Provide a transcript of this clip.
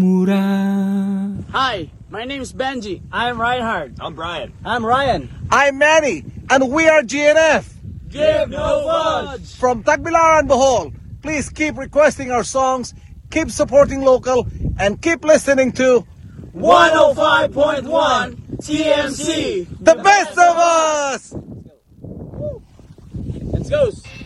Hi, my name is Benji. I'm Reinhard. I'm Brian. I'm Ryan. I'm Manny, and we are GNF. Give no fudge! From Tagbilaran, Bohol. Please keep requesting our songs, keep supporting local, and keep listening to 105.1 TMC! the best of us! Let's go!